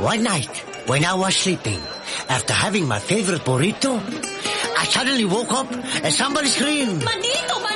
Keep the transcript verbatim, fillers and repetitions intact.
One night, when I was sleeping, after having my favorite burrito, I suddenly woke up and somebody screamed. Manito,